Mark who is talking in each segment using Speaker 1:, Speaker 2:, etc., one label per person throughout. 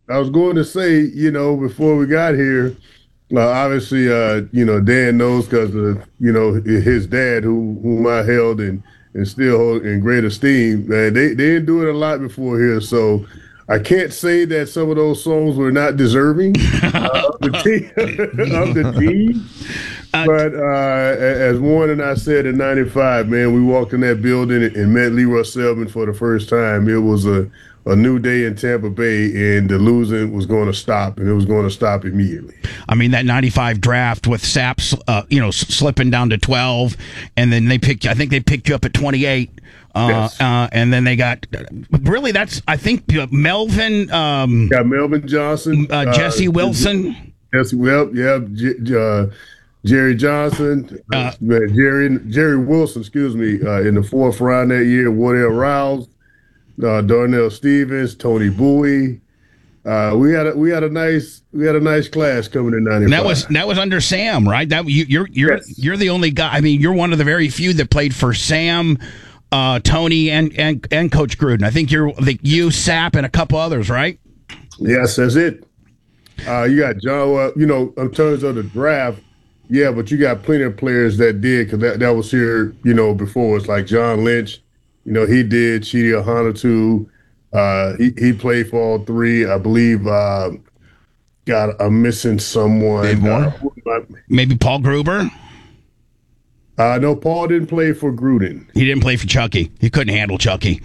Speaker 1: I was going to say, before we got here, obviously, Dan knows because of his dad, whom I held and still hold in great esteem. Man, they didn't do it a lot before here, so I can't say that some of those songs were not deserving of the team of the team.
Speaker 2: uh,
Speaker 1: But as Warren and I said in '95, man, we walked in that building and met Leroy Selman for the first time. It was a new day in Tampa Bay, and the losing was going to stop, and it was going to stop immediately.
Speaker 2: I mean, that 95 draft with Saps, slipping down to 12, and then I think they picked you up at 28.
Speaker 1: Yes.
Speaker 2: And then they got, really, that's, I think, Melvin,
Speaker 1: Got Melvin Johnson,
Speaker 2: Jesse Wilson.
Speaker 1: Jesse Webb, yeah, Jerry Johnson, Jerry Wilson, excuse me, in the fourth round that year. Wardell Rouse, Darnell Stevens, Tony Bowie. We had a nice class coming in '95.
Speaker 2: And that was under Sam, right? You're the only guy. I mean, you're one of the very few that played for Sam, Tony, and Coach Gruden. I think you, Sapp, and a couple others, right?
Speaker 1: Yes, that's it. You got John. In terms of the draft, yeah, but you got plenty of players that did because that was here, before. It's like John Lynch. He did. Chidi Ahanatu. He played for all three. I believe. God, I'm missing someone.
Speaker 3: Dave Moore?
Speaker 2: Maybe Paul Gruber.
Speaker 1: No, Paul didn't play for Gruden.
Speaker 2: He didn't play for Chucky. He couldn't handle Chucky.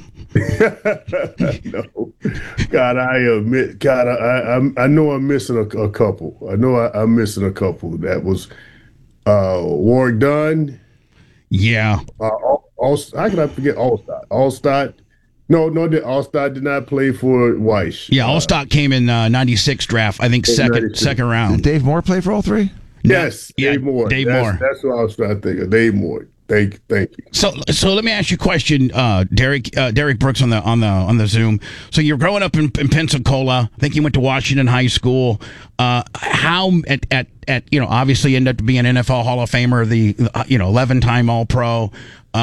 Speaker 1: No, God, I admit, God, I know I'm missing a couple. I know I'm missing a couple. That was Warwick Dunn.
Speaker 2: Yeah.
Speaker 1: How can I forget Allstott? Allstott. No, Allstott did not play for Weiss.
Speaker 2: Yeah, Allstott came in '96 draft. I think second round.
Speaker 3: Did Dave Moore play for all three?
Speaker 1: Yes,
Speaker 2: Yeah,
Speaker 1: Dave Moore.
Speaker 2: Dave Moore.
Speaker 1: That's what I was trying to think of. Dave Moore. Thank you.
Speaker 2: So let me ask you a question, Derek Brooks on the Zoom. So you're growing up in Pensacola. I think you went to Washington High School. How at obviously ended up being an NFL Hall of Famer, the 11-time All Pro.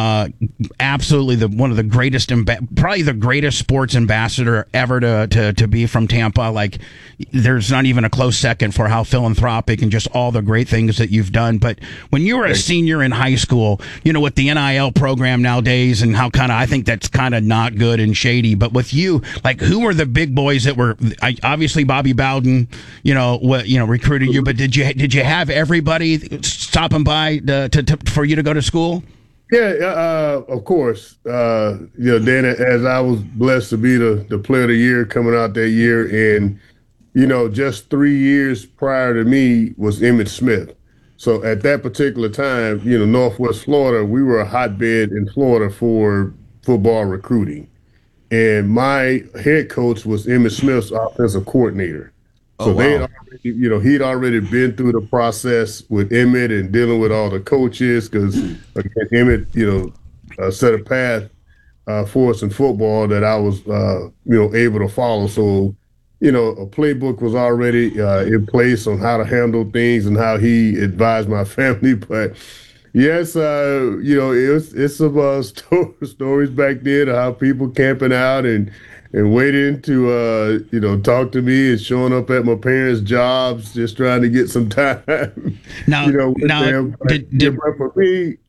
Speaker 2: Absolutely one of the greatest, probably the greatest sports ambassador ever to be from Tampa. Like, there's not even a close second for how philanthropic and just all the great things that you've done. But when you were a senior in high school, with the NIL program nowadays and how I think that's kind of not good and shady. But with you, like, who were the big boys that were obviously Bobby Bowden, recruited you? But did you have everybody stopping by for you to go to school?
Speaker 1: Yeah, of course. Dan, as I was blessed to be the player of the year coming out that year, and just 3 years prior to me was Emmitt Smith. So at that particular time, Northwest Florida, we were a hotbed in Florida for football recruiting, and my head coach was Emmitt Smith's offensive coordinator. So
Speaker 3: wow.
Speaker 1: they had already, he'd already been through the process with Emmitt and dealing with all the coaches because again, Emmitt, set a path for us in football that I was, able to follow. So, a playbook was already in place on how to handle things and how he advised my family. But yes, it's some stories back then of how people camping out and waiting to talk to me and showing up at my parents' jobs, just trying to get some time.
Speaker 2: Now,
Speaker 1: with them. But for me,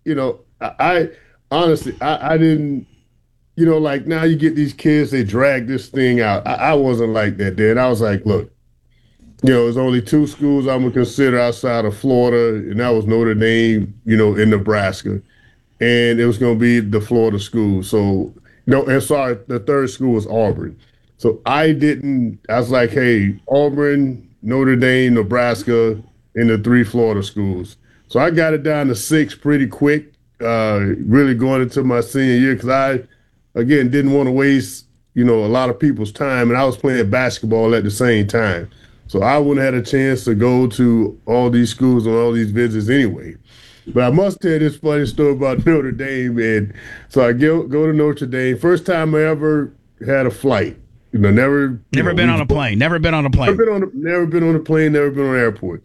Speaker 1: I honestly, I didn't. Like now you get these kids, they drag this thing out. I wasn't like that then. I was like, look, there's only two schools I'm gonna consider outside of Florida, and that was Notre Dame, in Nebraska, and it was gonna be the Florida school. So. No, and sorry, the third school was Auburn. So I was like, hey, Auburn, Notre Dame, Nebraska, and the three Florida schools. So I got it down to 6 pretty quick, really going into my senior year because I, again, didn't want to waste, a lot of people's time. And I was playing basketball at the same time. So I wouldn't have had a chance to go to all these schools and all these visits anyway. But I must tell this funny story about Notre Dame. And so I go to Notre Dame. First time I ever had a flight. Never
Speaker 2: been on a plane. Never been on a plane.
Speaker 1: Never been on a plane. Never been on an airport.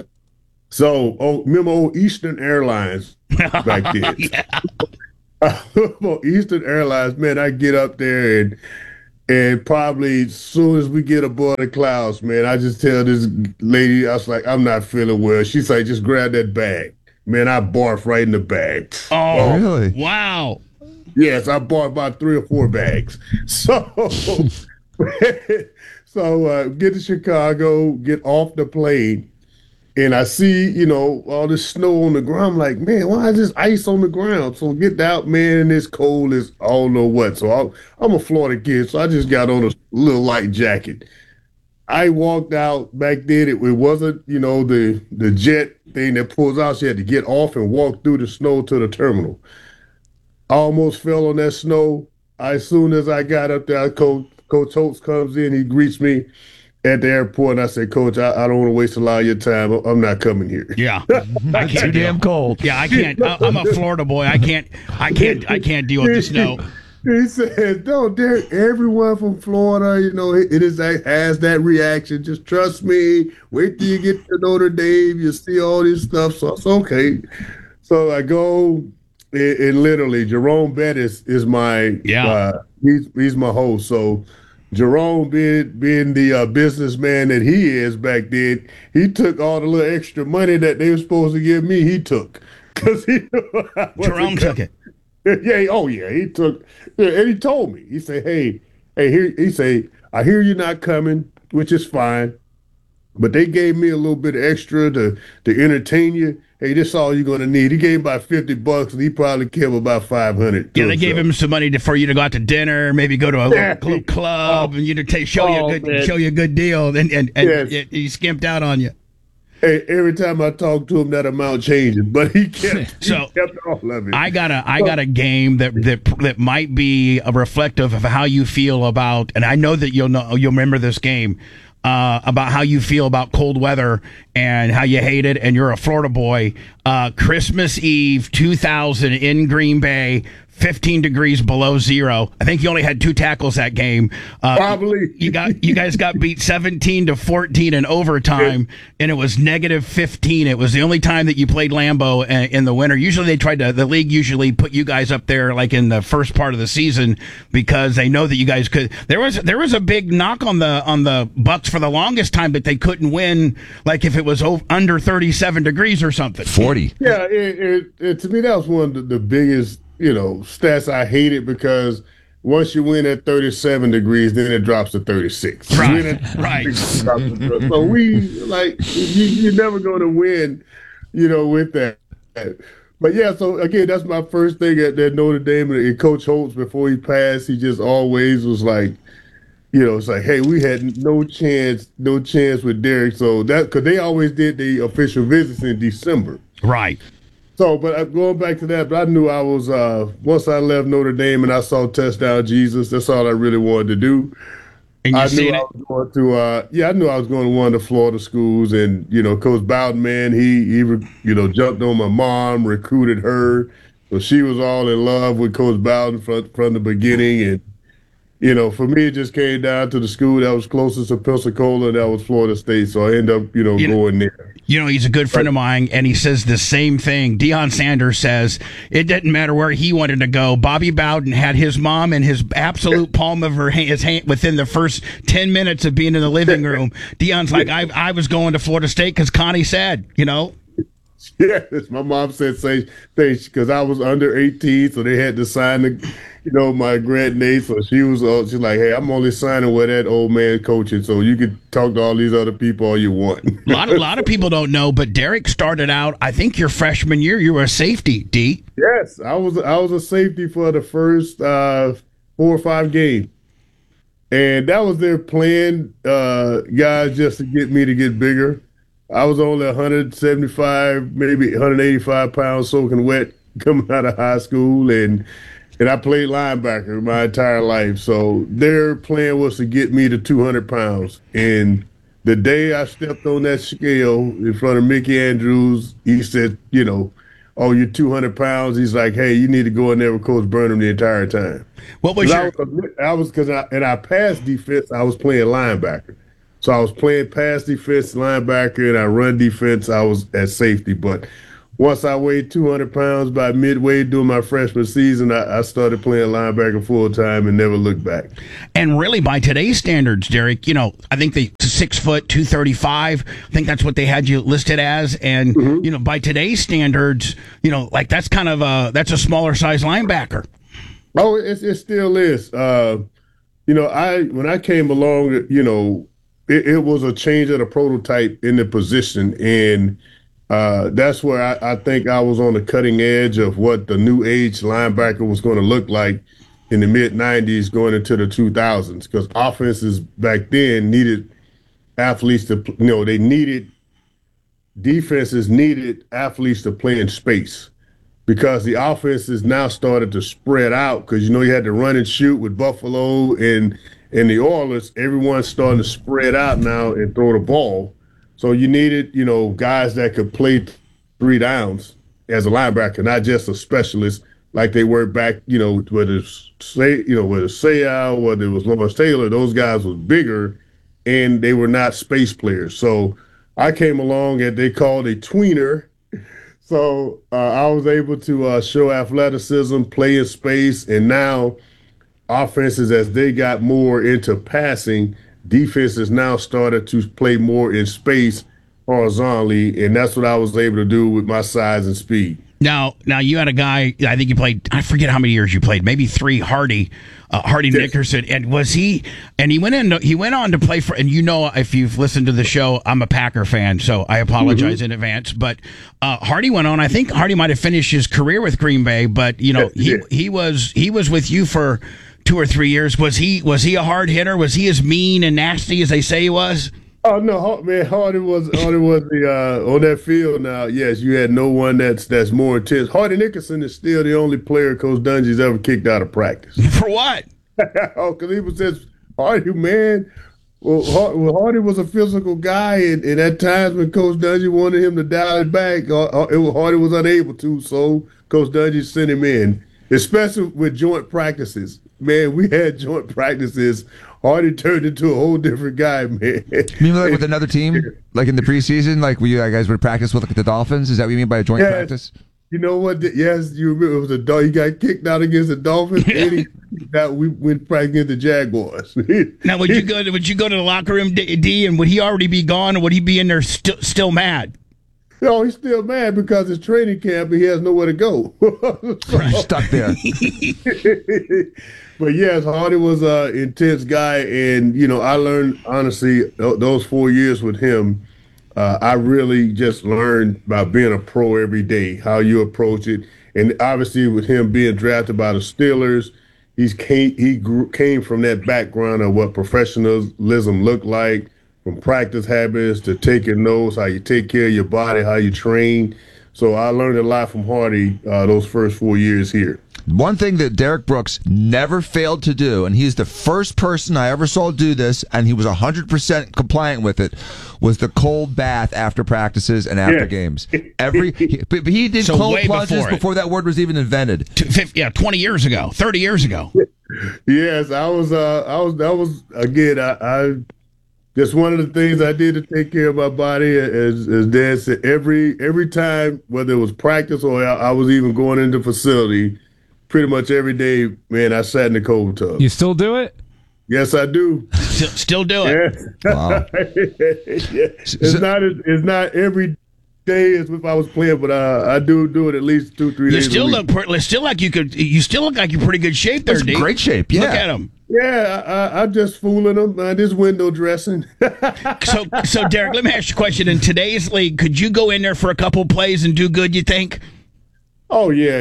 Speaker 1: So, remember old Eastern Airlines back then?
Speaker 2: Yeah.
Speaker 1: Eastern Airlines, man, I get up there and And probably as soon as we get above the clouds, man, I just tell this lady, I was like, I'm not feeling well. She's like, just grab that bag. Man, I barfed right in the bag.
Speaker 2: Oh,
Speaker 1: Oh,
Speaker 3: Really?
Speaker 2: wow.
Speaker 1: yes, I bought about 3 or 4 bags. So, get to Chicago, get off the plane, and I see, all this snow on the ground. I'm like, man, why is this ice on the ground? So get out, man, and it's cold as I don't know what. So I'm a Florida kid, so I just got on a little light jacket. I walked out back then. It wasn't, the jet thing that pulls out. So you had to get off and walk through the snow to the terminal. I almost fell on that snow. As soon as I got up there, Coach Holtz comes in. He greets me at the airport, and I said, Coach, I don't want to waste a lot of your time. I'm not coming here.
Speaker 2: Yeah, I
Speaker 3: Too
Speaker 2: can't
Speaker 3: damn cold.
Speaker 2: Yeah, I can't. I'm a Florida boy. I can't deal with the snow.
Speaker 1: He said, "No, Derek. Everyone from Florida, has that reaction. Just trust me. Wait till you get to Notre Dame. You see all this stuff. So it's okay." So I go, and literally, Jerome Bettis is my he's my host. So Jerome, being the businessman that he is back then, he took all the little extra money that they were supposed to give me. He took because he knew I wasn't
Speaker 2: Jerome took it.
Speaker 1: Yeah, oh yeah, he took, yeah, and he told me. He said, "Hey, here." He said, "I hear you're not coming, which is fine, but they gave me a little bit of extra to entertain you. Hey, this is all you're gonna need." He gave about $50, and he probably kept about 500.
Speaker 2: Yeah, they gave him some money for you to go out to dinner, maybe go to a little club, and you to show you a good deal, and
Speaker 1: Yes.
Speaker 2: he skimped out on you.
Speaker 1: Hey, every time I talk to him, that amount changes, but he kept all of it.
Speaker 2: I got a game that might be a reflective of how you feel about, and I know that you'll remember this game. About how you feel about cold weather and how you hate it, and you're a Florida boy. Christmas Eve 2000 in Green Bay, 15 degrees below zero. I think you only had 2 tackles that game.
Speaker 1: Probably.
Speaker 2: You guys got beat 17-14 in overtime, and it was -15. It was the only time that you played Lambeau in the winter. Usually the league usually put you guys up there like in the first part of the season because they know that you guys could. There was a big knock on the Bucks for the longest time that they couldn't win, like if it was under 37 degrees or something.
Speaker 3: 40.
Speaker 1: Yeah, to me that was one of the biggest, stats. I hate it because once you win at 37 degrees, then it drops to 36.
Speaker 2: Right.
Speaker 1: So you're never going to win, with that. But yeah, so again, that's my first thing at Notre Dame. And Coach Holtz, before he passed, he just always was like, it's like, hey, we had no chance with Derek. So because they always did the official visits in December.
Speaker 2: Right.
Speaker 1: So, but going back to that, but I knew I was, once I left Notre Dame and I saw Touchdown Jesus, that's all I really wanted to do.
Speaker 2: And
Speaker 1: I knew I was going to one of the Florida schools, and, Coach Bowden, man, he jumped on my mom, recruited her. So she was all in love with Coach Bowden from the beginning. And, for me, it just came down to the school that was closest to Pensacola, and that was Florida State. So I ended up, going there.
Speaker 2: He's a good friend of mine, and he says the same thing. Deion Sanders says it didn't matter where he wanted to go. Bobby Bowden had his mom in his absolute palm of his hand within the first 10 minutes of being in the living room. Deion's like, I was going to Florida State because Connie said,
Speaker 1: Yes, my mom said say because I was under 18, so they had to sign my grandnate. So she's like, hey, I'm only signing with that old man coaching, so you can talk to all these other people all you want.
Speaker 2: A lot of people don't know, but Derek started out. I think your freshman year, you were a safety, D.
Speaker 1: Yes, I was a safety for the first 4 or 5 games, and that was their plan, guys, just to get me to get bigger. I was only 175, maybe 185 pounds soaking wet coming out of high school, and I played linebacker my entire life. So their plan was to get me to 200 pounds. And the day I stepped on that scale in front of Mickey Andrews, he said, oh, you're 200 pounds. He's like, hey, you need to go in there with Coach Burnham the entire time.
Speaker 2: What was your?
Speaker 1: I passed defense. I was playing linebacker. So I was playing pass defense, linebacker, and I run defense. I was at safety. But once I weighed 200 pounds by midway during my freshman season, I started playing linebacker full time and never looked back.
Speaker 2: And really, by today's standards, Derek, I think they 6 foot 235. I think that's what they had you listed as. And by today's standards, like that's kind of that's a smaller size linebacker.
Speaker 1: Oh, it still is. When I came along, it was a change of the prototype in the position, and that's where I think I was on the cutting edge of what the new age linebacker was going to look like in the mid '90s, going into the 2000s. Because offenses back then needed athletes to, they needed defenses needed athletes to play in space. Because the offenses now started to spread out, because you had to run and shoot with Buffalo and the Oilers. Everyone's starting to spread out now and throw the ball. So you needed, guys that could play 3 downs as a linebacker, not just a specialist like they were back, whether it's Sayal, whether it was Lawrence Taylor. Those guys was bigger, and they were not space players. So I came along and they called a tweener. So I was able to show athleticism, play in space, and now offenses, as they got more into passing, defenses now started to play more in space horizontally, and that's what I was able to do with my size and speed.
Speaker 2: Now you had a guy. I think you played. I forget how many years you played. Maybe 3. Hardy Nickerson, and was he? And he went on to play for. And if you've listened to the show, I'm a Packer fan, so I apologize in advance. But Hardy went on. I think Hardy might have finished his career with Green Bay, but he was with you for 2 or 3 years. Was he a hard hitter? Was he as mean and nasty as they say he was?
Speaker 1: Oh no, man! Hardy was the on that field. Now, yes, you had no one that's more intense. Hardy Nickerson is still the only player Coach Dungy's ever kicked out of practice.
Speaker 2: For what?
Speaker 1: Oh, because he was just Hardy, man. Well, Hardy was a physical guy, and at times when Coach Dungy wanted him to dial it back, Hardy was unable to. So Coach Dungy sent him in, especially with joint practices. Man, we had joint practices. Hardy turned into a whole different guy, man.
Speaker 3: You mean like with another team, like in the preseason, like you guys would practice with the Dolphins? Is that what you mean by a joint practice?
Speaker 1: You know what? Yes, you remember it was a dog. He got kicked out against the Dolphins, and we went back against the Jaguars.
Speaker 2: Now, would you go to the locker room, D, and would he already be gone, or would he be in there still mad?
Speaker 1: No, he's still mad because it's training camp and he has nowhere to go.
Speaker 3: Stuck there.
Speaker 1: But yes, Hardy was an intense guy, and I learned honestly those 4 years with him. I really just learned about being a pro every day, how you approach it, and obviously with him being drafted by the Steelers, he came from that background of what professionalism looked like, from practice habits to taking notes, how you take care of your body, how you train. So I learned a lot from Hardy those first 4 years here.
Speaker 3: One thing that Derek Brooks never failed to do, and he's the first person I ever saw do this, and he was 100% compliant with it, was the cold bath after practices and after games. But he did cold plunges before that word was even invented.
Speaker 2: 20 years ago, 30 years ago.
Speaker 1: Yes, that was again, I just one of the things I did to take care of my body, as Dan said, every time, whether it was practice or I was even going into the facility, pretty much every day, man, I sat in the cold tub.
Speaker 4: You still do it?
Speaker 1: Yes, I do.
Speaker 2: Still do it.
Speaker 1: Yes. Wow. It's not every day as if I was playing, but I do it at least 2-3 days.
Speaker 2: You still look like you're pretty good shape there,
Speaker 3: That's
Speaker 2: D.
Speaker 3: Great shape. Yeah.
Speaker 2: Look at him.
Speaker 1: Yeah, I'm just fooling them. Just window dressing.
Speaker 2: So Derek, let me ask you a question. In today's league, could you go in there for a couple plays and do good, you think?
Speaker 1: Oh yeah,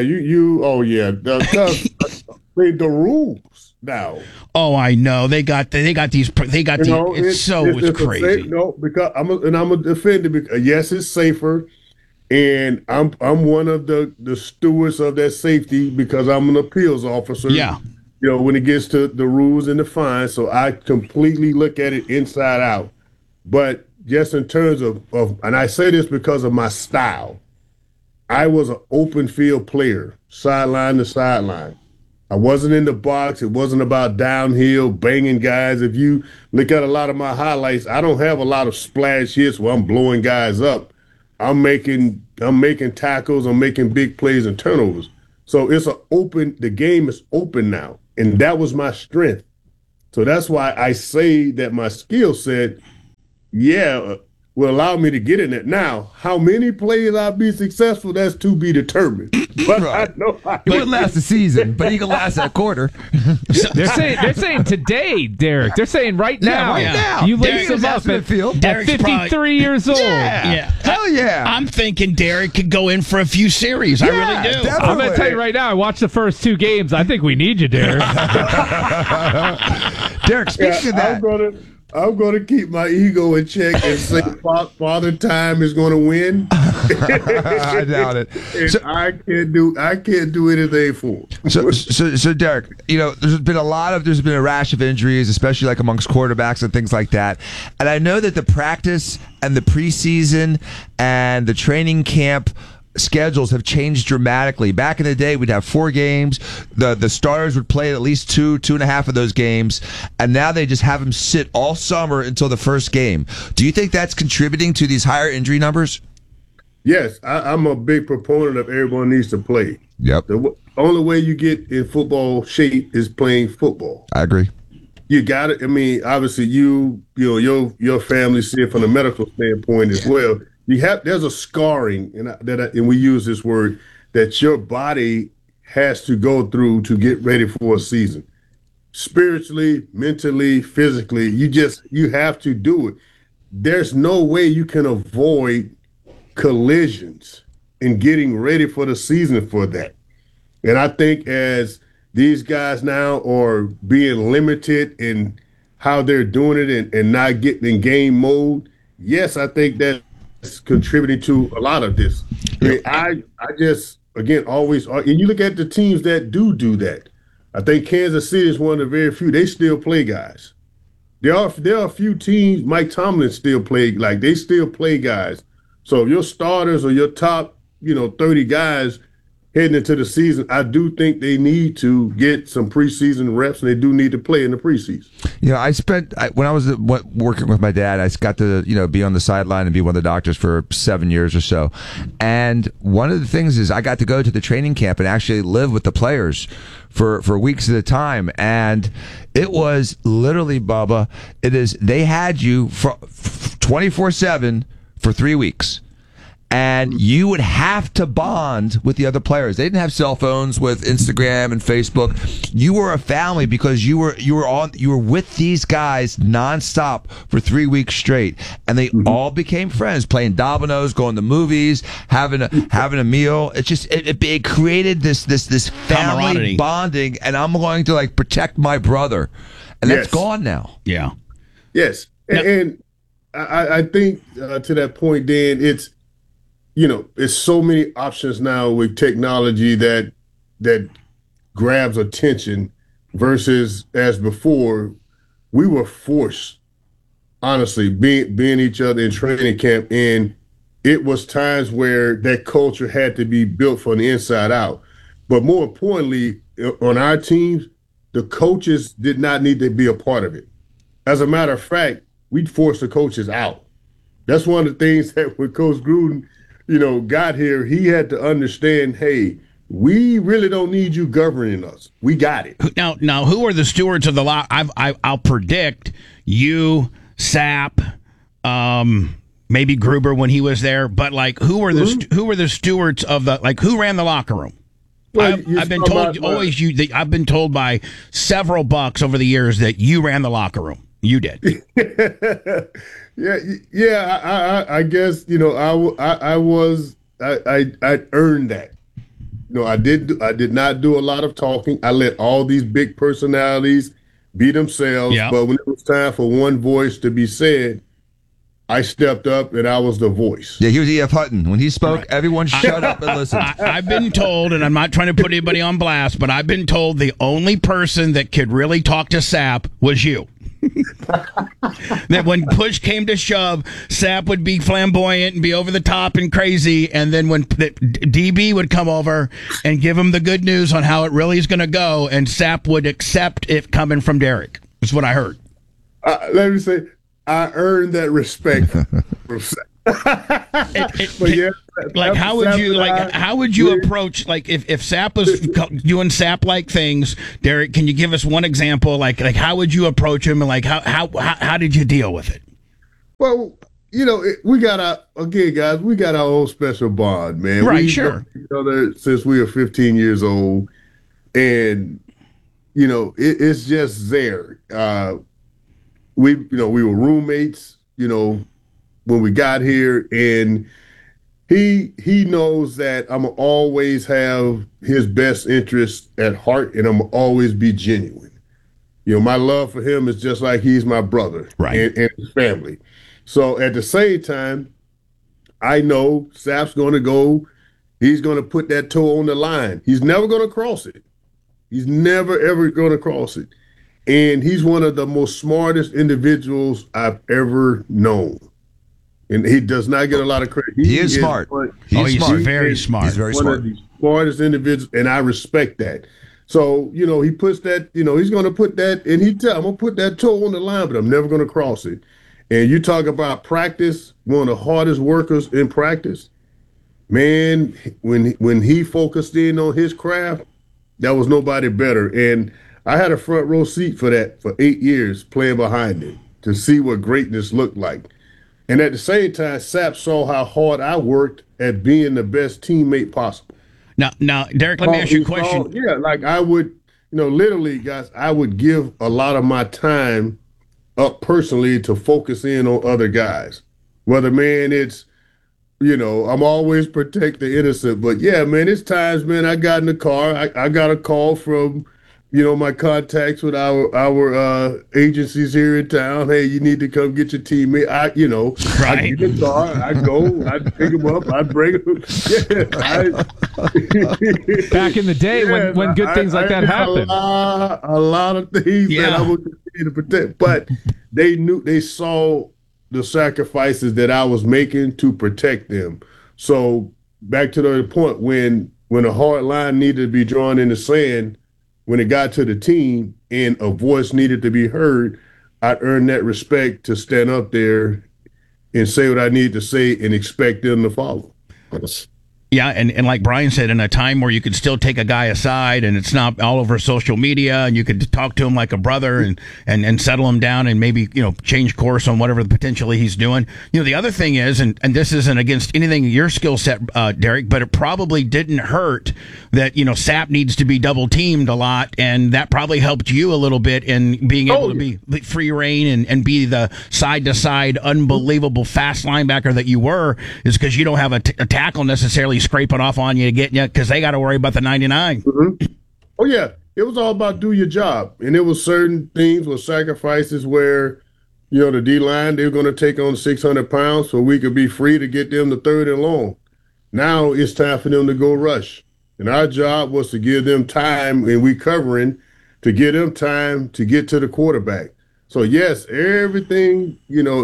Speaker 1: the rules now.
Speaker 2: Oh, I know it's crazy.
Speaker 1: Because I'm a defender. Because yes, it's safer, and I'm one of the stewards of that safety because I'm an appeals officer.
Speaker 2: Yeah.
Speaker 1: When it gets to the rules and the fines, so I completely look at it inside out. But just in terms of and I say this because of my style. I was an open field player, sideline to sideline. I wasn't in the box. It wasn't about downhill, banging guys. If you look at a lot of my highlights, I don't have a lot of splash hits where I'm blowing guys up. I'm making tackles, I'm making big plays and turnovers. So the game is open now. And that was my strength. So that's why I say that my skill set, will allow me to get in it. Now, how many plays I'll be successful, that's to be determined. But
Speaker 3: Right.
Speaker 1: I know
Speaker 3: He wouldn't last a season, but he can last a quarter.
Speaker 4: They're saying today, Derek. They're saying right now.
Speaker 3: right now.
Speaker 4: You
Speaker 3: Derek
Speaker 4: lace him
Speaker 3: is
Speaker 4: up
Speaker 3: asking
Speaker 4: at,
Speaker 3: to feel.
Speaker 4: at
Speaker 2: Derek's
Speaker 4: 53 years old.
Speaker 2: Yeah.
Speaker 3: Hell yeah.
Speaker 2: I'm thinking Derek could go in for a few series. I really do.
Speaker 3: definitely.
Speaker 4: I'm going to tell you right now, I watched the first 2 games. I think we need you, Derek.
Speaker 3: Derek, speaking of that.
Speaker 1: I'm gonna keep my ego in check and say Father Time is gonna win.
Speaker 3: I doubt it.
Speaker 1: And
Speaker 3: So-
Speaker 1: I can't do anything for him.
Speaker 3: So Derek, there's been a rash of injuries, especially like amongst quarterbacks and things like that. And I know that the practice and the preseason and the training camp schedules have changed dramatically. Back in the day, we'd have 4 games. The starters would play at least 2.5 of those games, and now they just have them sit all summer until the first game. Do you think that's contributing to these higher injury numbers?
Speaker 1: Yes, I'm a big proponent of everyone needs to play.
Speaker 3: Yep,
Speaker 1: The only way you get in football shape is playing football.
Speaker 3: I agree.
Speaker 1: You got it. I mean, obviously, your family see it from a medical standpoint as well. There's a scarring, and we use this word, that your body has to go through to get ready for a season. Spiritually, mentally, physically, you have to do it. There's no way you can avoid collisions in getting ready for the season for that. And I think as these guys now are being limited in how they're doing it and not getting in game mode, yes, I think that's contributing to a lot of this. I just, again, always, and you look at the teams that do that. I think Kansas City is one of the very few. They still play guys. There are a few teams, Mike Tomlin still play, like they still play guys. So if your starters or your top, 30 guys heading into the season, I do think they need to get some preseason reps, and they do need to play in the preseason.
Speaker 3: When I was working with my dad, I got to be on the sideline and be one of the doctors for 7 years or so. And one of the things is I got to go to the training camp and actually live with the players for weeks at a time. And it was literally, Bubba, they had you for 24/7 for 3 weeks. And you would have to bond with the other players. They didn't have cell phones with Instagram and Facebook. You were a family because you were with these guys nonstop for 3 weeks straight, and they all became friends, playing dominoes, going to movies, having a meal. It created this family
Speaker 2: camaraderie,
Speaker 3: bonding, and I'm going to protect my brother, and that's gone now.
Speaker 2: Yeah.
Speaker 1: Yes, and I think to that point, Dan, it's so many options now with technology that grabs attention versus as before, we were forced, honestly, being each other in training camp, and it was times where that culture had to be built from the inside out. But more importantly, on our teams, the coaches did not need to be a part of it. As a matter of fact, we'd force the coaches out. That's one of the things that when Coach Gruden got here, he had to understand, hey, we really don't need you governing us. We got it.
Speaker 2: Now, who are the stewards of the law? I'll predict you, Sapp, maybe Gruber when he was there. But who were the stewards of who ran the locker room?
Speaker 1: Well,
Speaker 2: I've been told I've been told by several Bucks over the years that you ran the locker room. You did.
Speaker 1: Yeah. I guess I earned that. I did not do a lot of talking. I let all these big personalities be themselves.
Speaker 2: Yeah.
Speaker 1: But when it was time for one voice to be said, I stepped up and I was the voice.
Speaker 3: Yeah, he was E.F. Hutton. When he spoke, everyone shut up and listened.
Speaker 2: I've been told, and I'm not trying to put anybody on blast, but I've been told the only person that could really talk to Sapp was you. That when push came to shove, Sapp would be flamboyant and be over the top and crazy, and then when DB would come over and give him the good news on how it really is going to go, and Sapp would accept it coming from Derek. That's what I heard.
Speaker 1: Let me say, I earned that respect from Sapp. But yeah,
Speaker 2: Like how would you approach, like if Sap was doing Sap like things, Derek? Can you give us one example? Like how would you approach him, and like how did you deal with it?
Speaker 1: Well, we got guys, we got our own special bond, man.
Speaker 2: Right,
Speaker 1: We've
Speaker 2: sure.
Speaker 1: known each other since we were 15 years old, and it's just there. We were roommates, when we got here, and he knows that I'm always have his best interest at heart, and I'm always be genuine. My love for him is just like he's my brother,
Speaker 2: right,
Speaker 1: and his family. So at the same time, I know Sap's going to go. He's going to put that toe on the line. He's never going to cross it. He's never, ever going to cross it. And he's one of the most smartest individuals I've ever known. And he does not get a lot of credit.
Speaker 3: He is smart.
Speaker 2: He's smart. Very smart.
Speaker 3: He's very
Speaker 1: one
Speaker 3: smart.
Speaker 1: of the smartest individuals, and I respect that. So, he puts that, he's going to put that, and I'm going to put that toe on the line, but I'm never going to cross it. And you talk about practice, one of the hardest workers in practice. Man, when he focused in on his craft, that was nobody better. And I had a front row seat for that for 8 years, playing behind him to see what greatness looked like. And at the same time, Sap saw how hard I worked at being the best teammate possible.
Speaker 2: Now, Derek, let me ask you a question.
Speaker 1: Like I would, literally, guys, I would give a lot of my time up personally to focus in on other guys. Whether, man, it's, I'm always protect the innocent. But, yeah, man, it's times, man, I got in the car. I got a call from, my contacts with our agencies here in town. Hey, you need to come get your teammate. I get in the car. I go. I pick him up. I bring him. Yeah,
Speaker 4: back in the day when good things like that happened.
Speaker 1: A lot of things that I would continue to protect. But they saw the sacrifices that I was making to protect them. So back to the point when a hard line needed to be drawn in the sand, when it got to the team and a voice needed to be heard, I earned that respect to stand up there and say what I need to say and expect them to follow.
Speaker 2: Yeah, and like Brian said, in a time where you could still take a guy aside and it's not all over social media, and you could talk to him like a brother and settle him down and maybe, change course on whatever potentially he's doing. The other thing is, and this isn't against anything your skill set, Derek, but it probably didn't hurt that, Sap needs to be double teamed a lot, and that probably helped you a little bit in being able to be free reign and be the side to side unbelievable fast linebacker that you were, is because you don't have a tackle necessarily scraping off on you to get you, because they got to worry about the 99.
Speaker 1: Mm-hmm. Oh yeah, it was all about do your job, and it was certain things with sacrifices where, the D line, they were going to take on 600 pounds so we could be free to get them to third and long. Now it's time for them to go rush, and our job was to give them time, and we covering to give them time to get to the quarterback. So yes, everything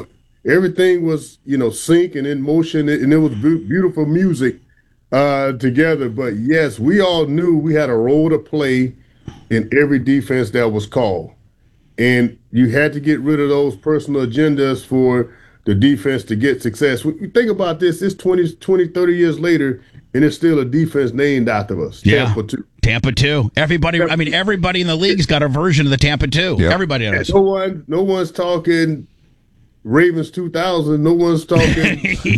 Speaker 1: was sync and in motion, and it was beautiful music together. But yes, we all knew we had a role to play in every defense that was called. And you had to get rid of those personal agendas for the defense to get success. When you think about this, it's 20, 30 years later, and it's still a defense named after us.
Speaker 2: Yeah.
Speaker 1: Tampa 2.
Speaker 2: Tampa 2. Everybody in the league's got a version of the Tampa 2. Yeah. Everybody does.
Speaker 1: No one's talking Ravens 2000. No one's talking.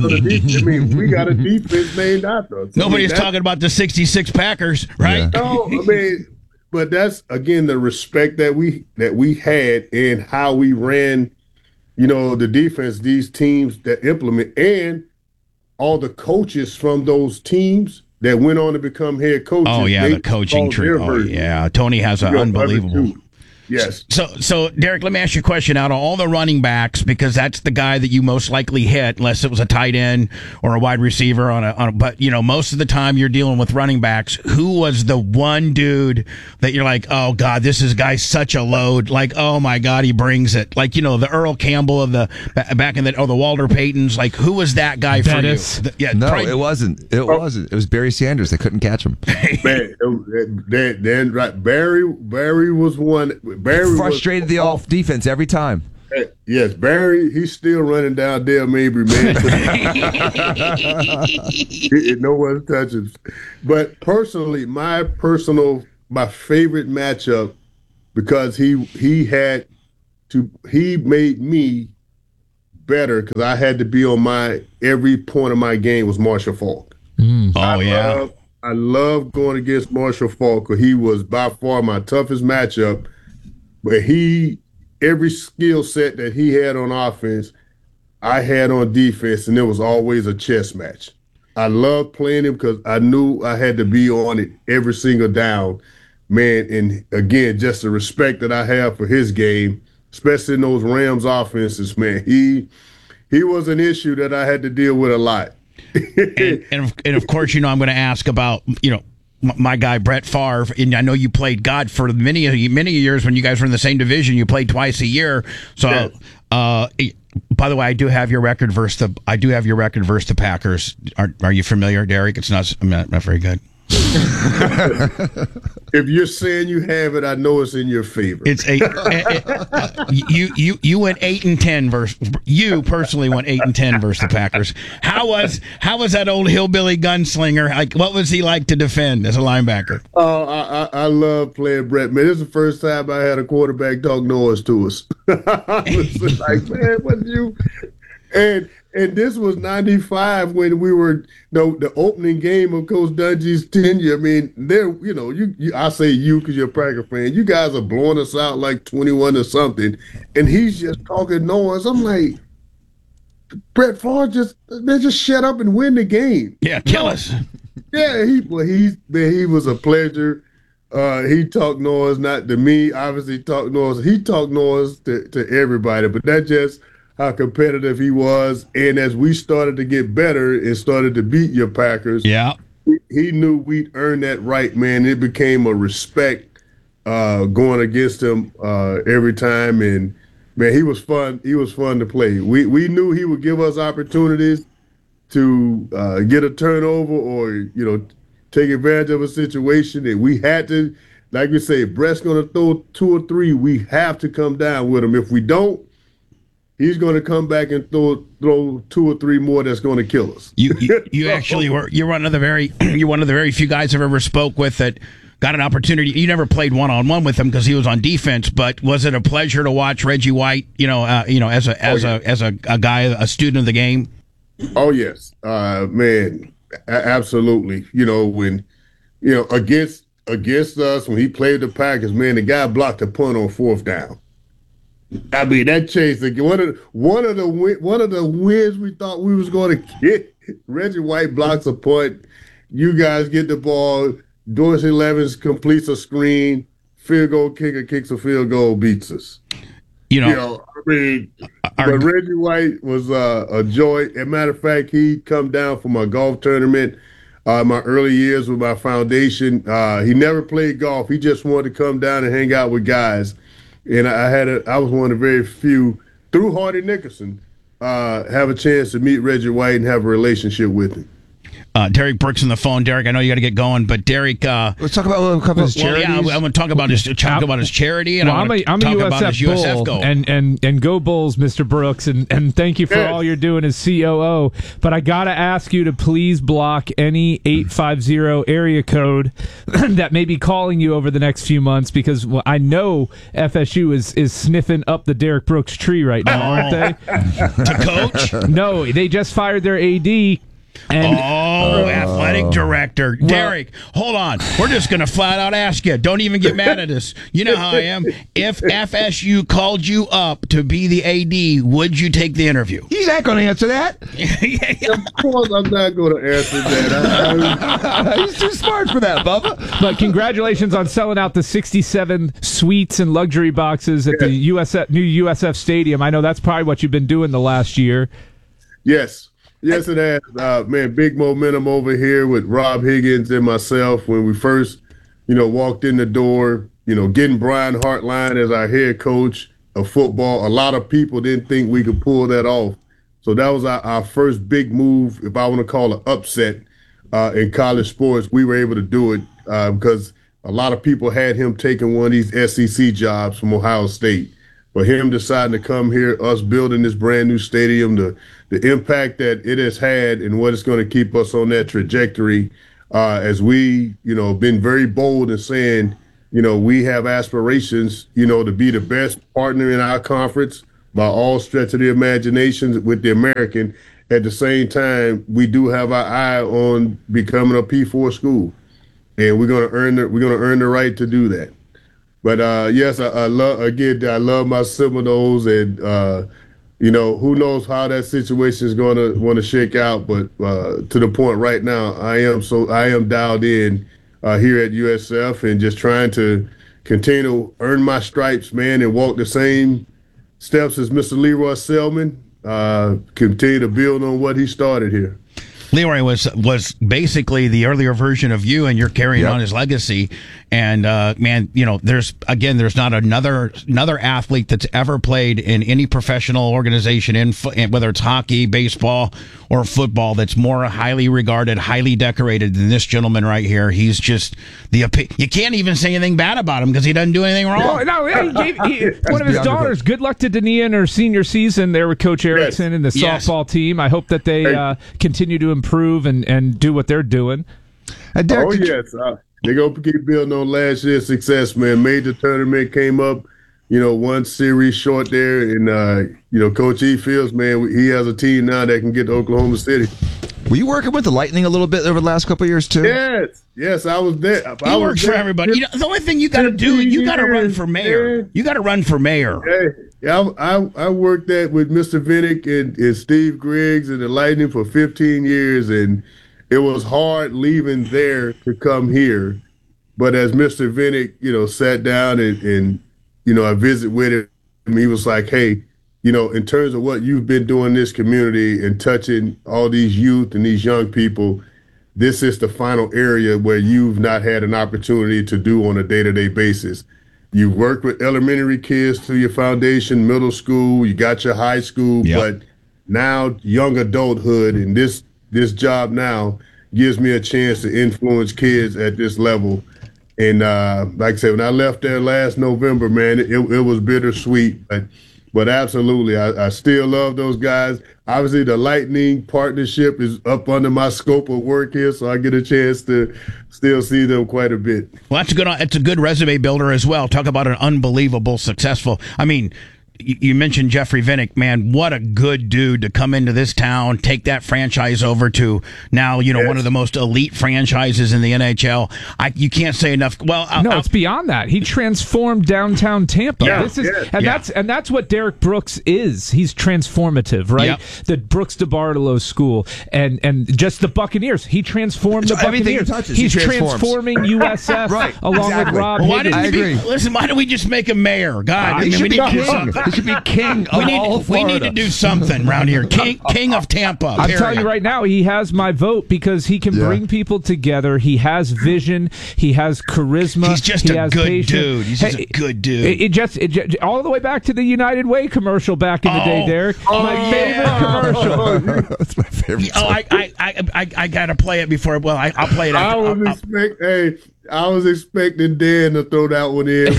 Speaker 1: We got a defense named after us.
Speaker 2: Nobody's talking about the '66 Packers, right?
Speaker 1: Yeah. No, but that's again the respect that we had and how we ran, the defense. These teams that implement, and all the coaches from those teams that went on to become head coaches.
Speaker 2: Oh yeah, the coaching tree. Oh yeah, Tony has an unbelievable.
Speaker 1: Yes.
Speaker 2: So Derek, let me ask you a question. Out of all the running backs, because that's the guy that you most likely hit, unless it was a tight end or a wide receiver but most of the time you're dealing with running backs. Who was the one dude that you're like, oh God, this guy's such a load? Like, oh my God, he brings it. Like, the Earl Campbell of the back in the Walter Paytons. Like, who was that guy for you?
Speaker 3: It wasn't. It wasn't. It was Barry Sanders. They couldn't catch him.
Speaker 1: Man, right. Barry was one. Barry
Speaker 3: frustrated the off defense every time.
Speaker 1: Yes, Barry, he's still running down Dale Mabry, man. No one touches. But personally, my favorite matchup, because he made me better because I had to be on every point of my game was Marshall Faulk. I love going against Marshall Faulk because he was by far my toughest matchup. But every skill set that he had on offense, I had on defense, and it was always a chess match. I loved playing him because I knew I had to be on it every single down, man. And again, just the respect that I have for his game, especially in those Rams offenses, man. He was an issue that I had to deal with a lot.
Speaker 2: and of course, I'm going to ask about, my guy Brett Favre, and I know you played God for many years when you guys were in the same division. You played twice a year. So, by the way, I do have your record versus the Packers. Are you familiar, Derek? It's not very good.
Speaker 1: If you're saying you have it, I know it's in your favor.
Speaker 2: It's you went 8-10 versus you personally went 8-10 versus the Packers. How was that old hillbilly gunslinger? Like, what was he like to defend as a linebacker?
Speaker 1: Oh, I love playing Brett. Man, this is the first time I had a quarterback talk noise to us. I was like, man, what you and this was 95 when we were the opening game of Coach Dungy's tenure. I mean, I say you because you're a Packer fan. You guys are blowing us out like 21 or something, and he's just talking noise. I'm like, Brett Favre just shut up and win the game.
Speaker 2: Yeah, kill us.
Speaker 1: Yeah, he was a pleasure. He talked noise, not to me. Obviously, talked noise. He talked noise to everybody, but that just how competitive he was. And as we started to get better and started to beat your Packers, he knew we'd earned that right, man. It became a respect going against him every time. And, man, he was fun. He was fun to play. We knew he would give us opportunities to get a turnover or, take advantage of a situation. And we had to, like we say, if Brett's going to throw 2 or 3, we have to come down with him. If we don't, he's going to come back and throw 2 or 3 more that's going to kill us.
Speaker 2: You actually were. You're one of the very few guys I've ever spoke with that got an opportunity. You never played one-on-one with him because he was on defense. But was it a pleasure to watch Reggie White? As a guy, a student of the game.
Speaker 1: Oh yes, man, absolutely. When against us when he played the Packers, man, the guy blocked a punt on 4th down. I mean, that changed one of the wins we thought we was going to get. Reggie White blocks a punt. You guys get the ball. Dorsey Levens completes a screen. Field goal kicker kicks a field goal, beats us. But Reggie White was a joy. As a matter of fact, he'd come down from a golf tournament my early years with my foundation. He never played golf. He just wanted to come down and hang out with guys. And I was one of the very few, through Hardy Nickerson, have a chance to meet Reggie White and have a relationship with him.
Speaker 2: Derek Brooks on the phone. Derek, I know you got to get going, but Derek,
Speaker 3: let's talk about his charities.
Speaker 2: Yeah, I'm going to talk about his charity, and I'm a
Speaker 4: USF Bull, and go Bulls, Mr. Brooks, and thank you for all you're doing as COO. But I got to ask you to please block any 850 area code that may be calling you over the next few months, because I know FSU is sniffing up the Derek Brooks tree right now, aren't they?
Speaker 2: To coach?
Speaker 4: No, they just fired their AD.
Speaker 2: Athletic director. Derek, hold on. We're just going to flat out ask you. Don't even get mad at us. You know how I am. If FSU called you up to be the AD, would you take the interview?
Speaker 3: He's not going to answer that.
Speaker 1: Of course I'm not going to answer that.
Speaker 3: He's too smart for that, Bubba.
Speaker 4: But congratulations on selling out the 67 suites and luxury boxes at the new USF Stadium. I know that's probably what you've been doing the last year.
Speaker 1: Yes. Yes, it has. Man, big momentum over here with Rob Higgins and myself when we first, walked in the door, getting Brian Hartline as our head coach of football. A lot of people didn't think we could pull that off. So that was our first big move, if I want to call it upset, in college sports. We were able to do it because a lot of people had him taking one of these SEC jobs from Ohio State. for him deciding to come here, us building this brand new stadium, the impact that it has had and what it's going to keep us on that trajectory as we, been very bold in saying, we have aspirations, to be the best partner in our conference by all stretch of the imagination with the American. At the same time, we do have our eye on becoming a P4 school, and we're going to earn the right to do that. But yes, I love my Seminoles, and who knows how that situation is going to shake out. But to the point right now, I am dialed in here at USF and just trying to continue to earn my stripes, man, and walk the same steps as Mr. Leroy Selman. Continue to build on what he started here.
Speaker 2: Leroy was basically the earlier version of you, and you're carrying on his legacy. And man, there's not another athlete that's ever played in any professional organization in whether it's hockey, baseball, or football that's more highly regarded, highly decorated than this gentleman right here. He's just you can't even say anything bad about him because he doesn't do anything wrong.
Speaker 4: No, one of his daughters. Good luck to Dania in her senior season there with Coach Erickson and the softball team. I hope that they continue to improve and do what they're doing.
Speaker 1: Derek, yes. They're going to keep building on last year's success, man. Made the tournament, came up, one series short there. And, Coach E. Fields, man, he has a team now that can get to Oklahoma City.
Speaker 3: Were you working with the Lightning a little bit over the last couple of years, too?
Speaker 1: Yes, I was there.
Speaker 2: He works for everybody. The only thing you got to do, you got to run for mayor. You got to run for mayor.
Speaker 1: Yeah, I worked with Mr. Vinnick and Steve Griggs and the Lightning for 15 years, and it was hard leaving there to come here. But as Mr. Vinnick, sat down and I visit with him, he was like, hey, in terms of what you've been doing in this community and touching all these youth and these young people, this is the final area where you've not had an opportunity to do on a day-to-day basis. You've worked with elementary kids through your foundation, middle school, you got your high school, but now young adulthood and this job now gives me a chance to influence kids at this level. And like I said, when I left there last November, man, it was bittersweet, but absolutely, I still love those guys. Obviously, the Lightning partnership is up under my scope of work here, so I get a chance to still see them quite a bit.
Speaker 2: Well, it's a good resume builder as well. Talk about an unbelievable, successful. I mean, you mentioned Jeffrey Vinnick, man. What a good dude to come into this town, take that franchise over to now, one of the most elite franchises in the NHL. You can't say enough. Well,
Speaker 4: it's beyond that. He transformed downtown Tampa. That's what Derek Brooks is. He's transformative, right? Yep. The Brooks DeBartolo school and just the Buccaneers. He transformed the Buccaneers. He's transforming USF along with Rob.
Speaker 2: I agree. Listen, why don't we just make him mayor? God,
Speaker 3: he should be king. He should be king of all Florida.
Speaker 2: We need to do something around here. King of Tampa.
Speaker 4: I'm telling you right now, he has my vote because he can bring people together. He has vision. He has charisma.
Speaker 2: He's just a good dude. He's just a good dude.
Speaker 4: It just all the way back to the United Way commercial back in the day, Derek. My favorite commercial.
Speaker 3: That's my favorite.
Speaker 2: I got to play it before. Well, I'll play it after.
Speaker 1: I was expecting Dan to throw that one in,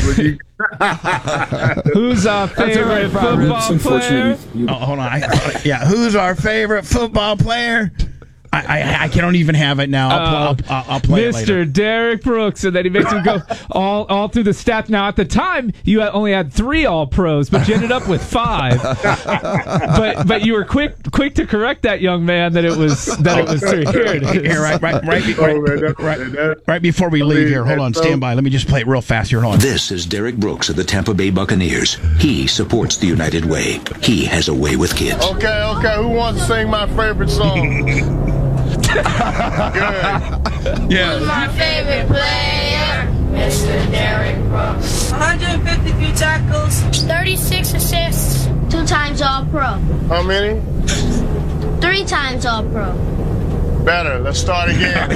Speaker 1: but
Speaker 4: who's our favorite football player?
Speaker 2: Hold on. Who's our favorite football player? I don't even have it now. I'll play it later.
Speaker 4: Mr. Derek Brooks, and then he makes him go all through the stats. Now, at the time, you only had 3 All-Pros, but you ended up with 5. but you were quick to correct that young man that it was 3. Here it is.
Speaker 2: Here, right before we leave here. Hold on, stand by. Let me just play it real fast here. Hold on.
Speaker 5: This is Derek Brooks of the Tampa Bay Buccaneers. He supports the United Way. He has a way with kids.
Speaker 1: Okay. Who wants to sing my favorite song? Good.
Speaker 6: Yeah. Who's my favorite player? Mr. Derek Brooks. 153 tackles. 36 assists.
Speaker 7: 2 times All-Pro.
Speaker 1: How many?
Speaker 7: 3 times All-Pro.
Speaker 1: Better. Let's start again.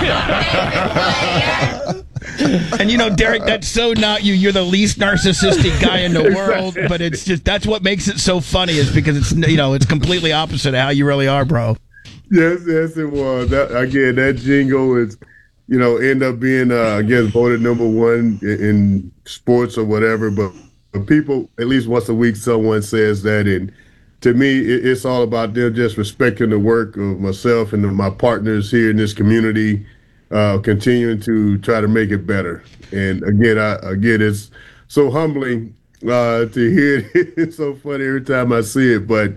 Speaker 2: And Derek, that's so not you. You're the least narcissistic guy in the world, but it's just that's what makes it so funny is because it's it's completely opposite of how you really are, bro.
Speaker 1: Yes, it was. That jingle is, end up being, voted number 1 in sports or whatever. But people, at least once a week, someone says that, and to me, it's all about them just respecting the work of myself and my partners here in this community, continuing to try to make it better. And again, it's so humbling to hear it. It's so funny every time I see it. But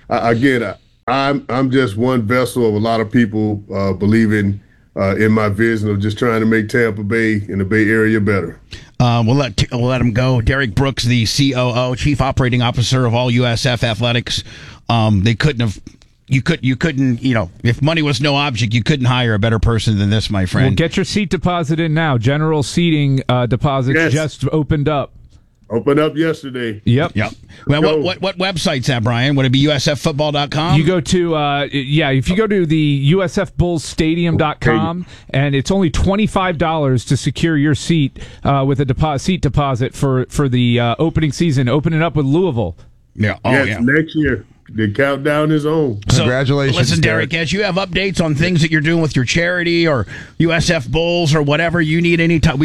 Speaker 1: I'm just one vessel of a lot of people believing in my vision of just trying to make Tampa Bay and the Bay Area better.
Speaker 2: We'll let him go. Derek Brooks, the COO, Chief Operating Officer of all USF Athletics. They couldn't have. You couldn't. If money was no object, you couldn't hire a better person than this, my friend.
Speaker 4: Well, get your seat deposit in now. General seating deposits just opened up.
Speaker 1: Opened up yesterday.
Speaker 4: Yep.
Speaker 2: Well, what website's that, Brian? Would it be USFfootball.com?
Speaker 4: You go to if you go to the USFBullsStadium.com, and it's only $25 to secure your seat with a seat deposit for the opening season. Opening up with Louisville.
Speaker 2: Yeah.
Speaker 1: Next year. The countdown is on.
Speaker 3: Congratulations.
Speaker 2: So, listen, Derek, as you have updates on things that you're doing with your charity or USF Bulls or whatever you need anytime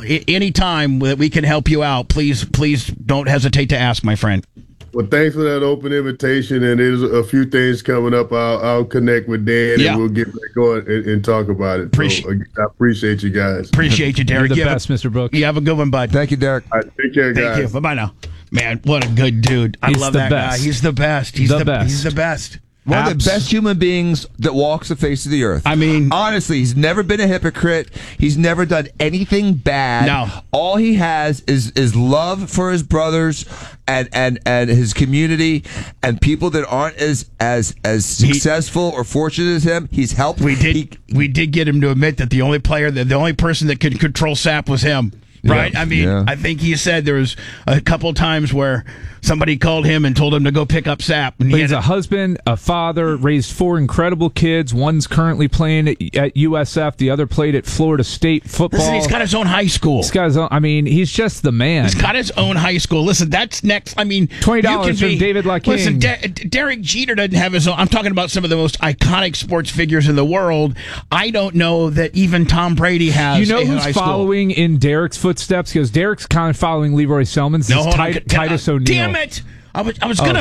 Speaker 2: that we can help you out, please don't hesitate to ask, my friend.
Speaker 1: Well, thanks for that open invitation, and there's a few things coming up. I'll connect with Dan, and we'll get back on and talk about it. I appreciate you guys.
Speaker 2: Appreciate you, Derek.
Speaker 4: You're the best, Mr. Brooks.
Speaker 2: You have a good one, bud.
Speaker 3: Thank you, Derek.
Speaker 1: All right, take care, guys.
Speaker 2: Thank you. Bye-bye now. Man, what a good dude. I love that guy. He's the best. He's the best. He's the best.
Speaker 3: One of the best human beings that walks the face of the earth.
Speaker 2: I mean,
Speaker 3: honestly, he's never been a hypocrite. He's never done anything bad.
Speaker 2: No.
Speaker 3: All he has is love for his brothers and his community and people that aren't as successful or fortunate as him. He's helped.
Speaker 2: We did get him to admit that the only person that could control SAP was him. Right?
Speaker 3: Yeah,
Speaker 2: I mean, I think he said there was a couple of times where somebody called him and told him to go pick up SAP. And
Speaker 4: he's a husband, a father, raised 4 incredible kids. One's currently playing at USF. The other played at Florida State football.
Speaker 2: Listen, he's got his own high school.
Speaker 4: He's just the man.
Speaker 2: He's got his own high school. Listen, that's next. I mean,
Speaker 4: $20 from David Laking.
Speaker 2: Listen, Derek Jeter doesn't have his own. I'm talking about some of the most iconic sports figures in the world. I don't know that even Tom Brady has.
Speaker 4: You know who's following in Derek's footsteps? Because Derek's kind of following Leroy Selman's. Titus O'Neil.
Speaker 2: Damn it! I was gonna.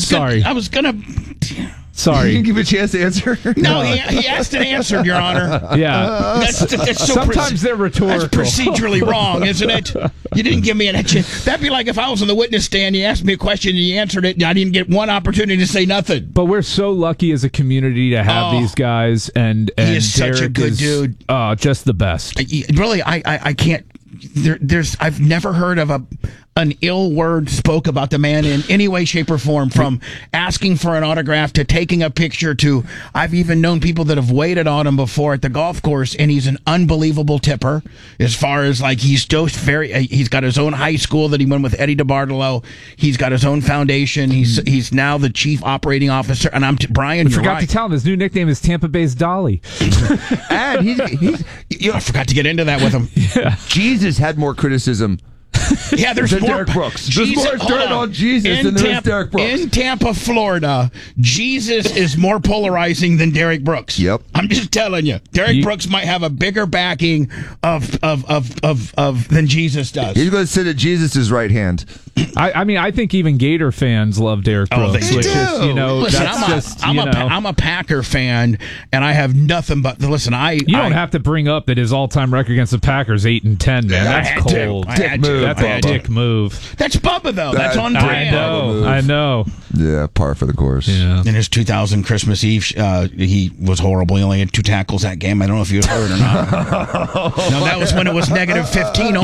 Speaker 3: Sorry. You didn't give a chance to answer?
Speaker 2: No, he asked and answered, Your Honor.
Speaker 4: Yeah.
Speaker 2: That's so
Speaker 4: sometimes they're rhetorical.
Speaker 2: That's procedurally wrong, isn't it? You didn't give me an chance. That'd be like if I was on the witness stand, you asked me a question and you answered it, and I didn't get one opportunity to say nothing.
Speaker 4: But we're so lucky as a community to have these guys, and
Speaker 2: he is
Speaker 4: Derek
Speaker 2: such a good dude.
Speaker 4: Just the best.
Speaker 2: Really, I can't. I've never heard of an ill word spoke about the man in any way, shape, or form, from asking for an autograph to taking a picture to, I've even known people that have waited on him before at the golf course, and he's an unbelievable tipper as far as he's got his own high school that he went with Eddie DeBartolo. He's got his own foundation. He's now the chief operating officer. And Brian, you're
Speaker 4: forgot to tell him his new nickname is Tampa Bay's Dolly.
Speaker 3: And
Speaker 2: I forgot to get into that with him.
Speaker 3: Yeah. Jesus had more criticism.
Speaker 2: Yeah, there's more.
Speaker 3: Derek Brooks. There's more dirt on Jesus than there is Derek Brooks.
Speaker 2: In Tampa, Florida, Jesus is more polarizing than Derek Brooks.
Speaker 3: Yep.
Speaker 2: I'm just telling you. Derek Brooks might have a bigger backing of than Jesus does.
Speaker 3: He's going to sit at Jesus' right hand.
Speaker 4: I think even Gator fans love Derek Brooks.
Speaker 2: They do. Listen, I'm a Packer fan, and I have nothing but listen. You
Speaker 4: don't have to bring up that his all-time record against the Packers 8-10. Man, that's cold. That's a dick move.
Speaker 2: That's Bubba though. That's on brand.
Speaker 4: I know.
Speaker 3: Yeah, par for the course.
Speaker 4: Yeah.
Speaker 2: In his 2000 Christmas Eve, he was horrible. He only had 2 tackles that game. I don't know if you heard or not. No, that was when it was -15.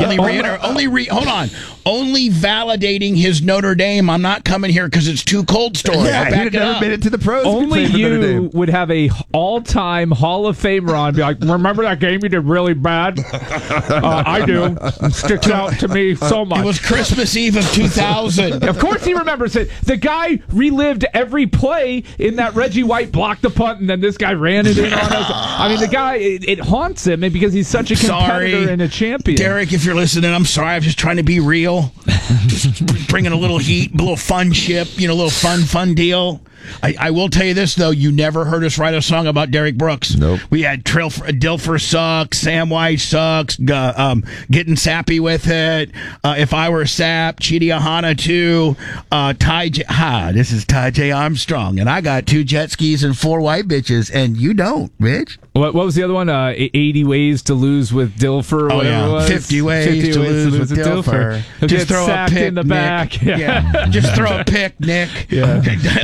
Speaker 2: Only validating his Notre Dame. I'm not coming here because it's too cold story.
Speaker 3: Yeah, he'd never made it to the pros.
Speaker 4: Only you would have a all-time Hall of Famer on. Be like, remember that game you did really bad? I do. It sticks out to me so much.
Speaker 2: It was Christmas Eve of 2000.
Speaker 4: Of course he remembers it. The guy relived every play in that Reggie White blocked the punt, and then this guy ran it in on us. I mean, the guy, it haunts him because he's such a competitor and a champion.
Speaker 2: Derek, if you're listening, I'm sorry. I'm just trying to be real. bringing a little heat, a little fun ship, a little fun deal. I will tell you this, though. You never heard us write a song about Derek Brooks.
Speaker 3: Nope.
Speaker 2: We had Dilfer Sucks, Sam White Sucks, Getting Sappy with It, If I Were Sap, Chidi Ahana 2, Ty J. This is Ty J. Armstrong, and I got 2 jet skis and 4 white bitches, and you don't, bitch.
Speaker 4: What was the other one? 80 Ways to Lose with Dilfer.
Speaker 2: Oh, yeah.
Speaker 4: It was?
Speaker 2: 50 ways to lose with Dilfer.
Speaker 4: Just throw a pick in the back.
Speaker 2: Yeah. Just throw a pick, Nick.
Speaker 4: Yeah.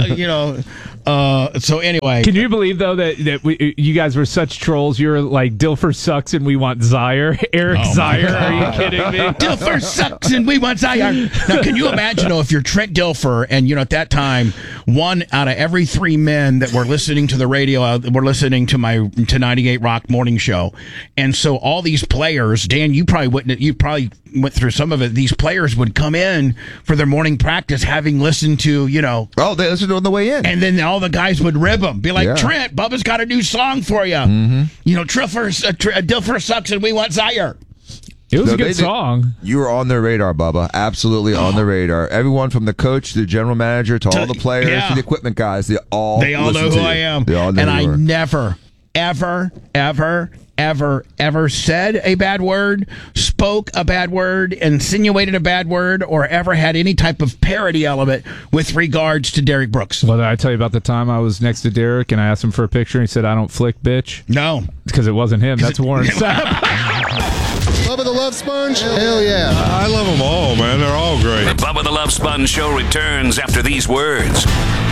Speaker 2: So anyway,
Speaker 4: can you believe though that you guys were such trolls? You're like, Dilfer sucks and we want Zaire. Eric Zaire, are you kidding me?
Speaker 2: Dilfer sucks and we want Zaire. Now, can you imagine if you're Trent Dilfer and at that time 1 out of every 3 men that were listening to the radio were listening to 98 Rock morning show, and so all these players, Dan, you probably went through some of it. These players would come in for their morning practice having listened to
Speaker 3: they listened on the way in,
Speaker 2: and then all the guys would rib them, be like, Trent, Bubba's got a new song for you. Dilfer sucks and we want Zaire.
Speaker 4: It was a good song.
Speaker 3: You were on their radar, Bubba. Absolutely on the radar. Everyone from the coach to the general manager to all the players to the equipment guys, they all
Speaker 2: know who I am.
Speaker 3: They all know
Speaker 2: and
Speaker 3: who
Speaker 2: I
Speaker 3: you are.
Speaker 2: never, ever said a bad word, spoke a bad word, insinuated a bad word, or ever had any type of parody element with regards to Derek Brooks.
Speaker 4: Well, did I tell you about the time I was next to Derek and I asked him for a picture and he said, "I don't flick, bitch"?
Speaker 2: No.
Speaker 4: Because it wasn't him. That's Warren Sapp.
Speaker 8: Bubba the Love Sponge? Hell yeah.
Speaker 9: I love them all, man. They're all great.
Speaker 5: The Bubba the Love Sponge Show returns after these words.